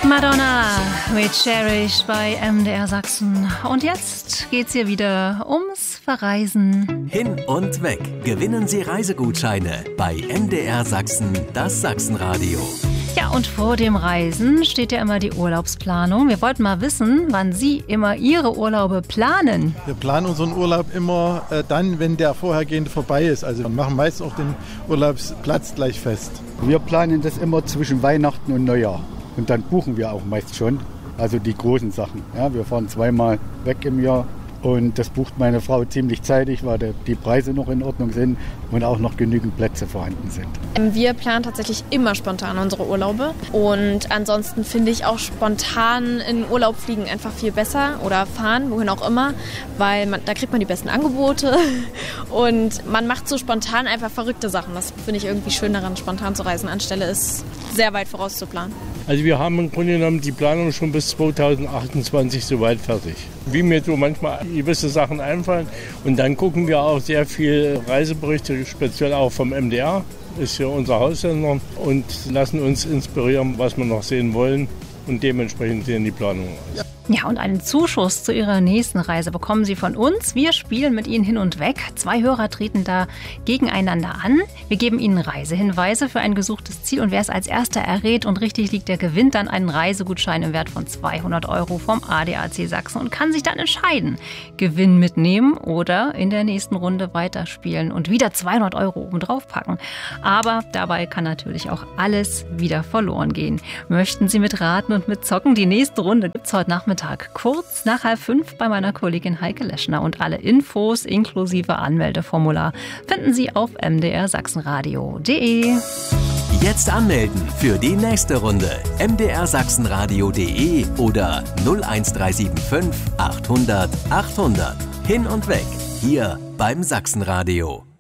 Madonna mit Cherish bei MDR Sachsen. Und jetzt geht's hier wieder ums Verreisen. Hin und weg. Gewinnen Sie Reisegutscheine bei MDR Sachsen, das Sachsenradio. Ja, und vor dem Reisen steht ja immer die Urlaubsplanung. Wir wollten mal wissen, wann Sie immer Ihre Urlaube planen. Wir planen unseren Urlaub immer dann, wenn der vorhergehende vorbei ist. Also wir machen meist auch den Urlaubsplatz gleich fest. Wir planen das immer zwischen Weihnachten und Neujahr. Und dann buchen wir auch meist schon, also die großen Sachen. Ja, wir fahren zweimal weg im Jahr und das bucht meine Frau ziemlich zeitig, weil die Preise noch in Ordnung sind und auch noch genügend Plätze vorhanden sind. Wir planen tatsächlich immer spontan unsere Urlaube und ansonsten finde ich auch spontan in Urlaub fliegen einfach viel besser oder fahren, wohin auch immer, weil da kriegt man die besten Angebote und man macht so spontan einfach verrückte Sachen. Das finde ich irgendwie schön daran, spontan zu reisen, anstelle es sehr weit vorauszuplanen. Also wir haben im Grunde genommen die Planung schon bis 2028 soweit fertig. Wie mir so manchmal gewisse Sachen einfallen. Und dann gucken wir auch sehr viel Reiseberichte, speziell auch vom MDR, ist ja unser Haussender, und lassen uns inspirieren, was wir noch sehen wollen. Und dementsprechend sehen die Planungen aus. Ja, und einen Zuschuss zu Ihrer nächsten Reise bekommen Sie von uns. Wir spielen mit Ihnen hin und weg. 2 Hörer treten da gegeneinander an. Wir geben Ihnen Reisehinweise für ein gesuchtes Ziel. Und wer es als erster errät und richtig liegt, der gewinnt dann einen Reisegutschein im Wert von 200 € vom ADAC Sachsen und kann sich dann entscheiden, Gewinn mitnehmen oder in der nächsten Runde weiterspielen und wieder 200 € obendrauf packen. Aber dabei kann natürlich auch alles wieder verloren gehen. Möchten Sie mitraten und mitzocken? Die nächste Runde gibt es heute Nachmittag kurz nach 4:30 bei meiner Kollegin Heike Leschner. Und alle Infos inklusive Anmeldeformular finden Sie auf mdrsachsenradio.de. Jetzt anmelden für die nächste Runde. mdrsachsenradio.de oder 01375 800 800. Hin und weg, hier beim Sachsenradio.